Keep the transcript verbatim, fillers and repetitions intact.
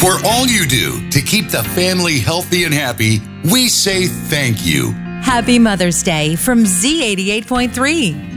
For all you do to keep the family healthy and happy, we say thank you. Happy Mother's Day from Z eighty-eight point three.